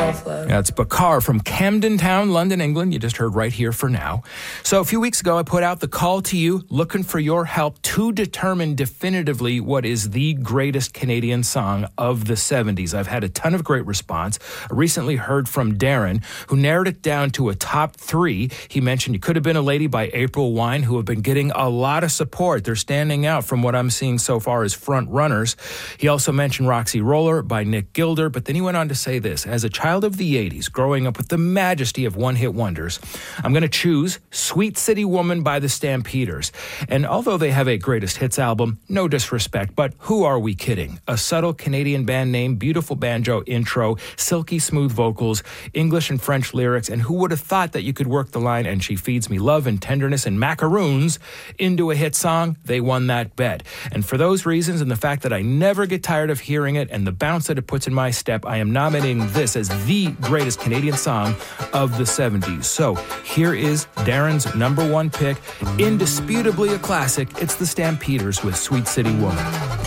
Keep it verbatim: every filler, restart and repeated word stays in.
self-love. That's Bakar from Camden Town, London, England. You just heard Right Here for Now. So a few weeks ago, I put out the call to you, looking for your help to determine definitively what is the greatest Canadian song of the seventies. I've had a ton of great response. I recently heard from Darren, who narrowed it down to a top three. He mentioned You Could Have Been a Lady by April Wine, who have been getting a lot of support. They're standing out from what I'm seeing so far as front runners. He also mentioned Roxy Roller by Nick Gilder, but then he went on to say this: as a child of the eighties, growing up with the majesty of one-hit wonders, I'm going to choose Sweet City Woman by the Stampeders. And although they have a greatest hits album, no disrespect, but who are we kidding? A subtle Canadian band name, beautiful banjo intro, silky smooth vocals, English and French lyrics, and who would have thought that you could work the line "and she feeds me love and tenderness and macaroons" into a hit song? They won that bet. And for those reasons and the fact that I never get tired of hearing it and the bounce that it puts in my step, I am nominating this as the greatest Canadian song of the seventies. So here is Darren's number one pick, indisputably a classic. It's the Stampeders with Sweet City Woman.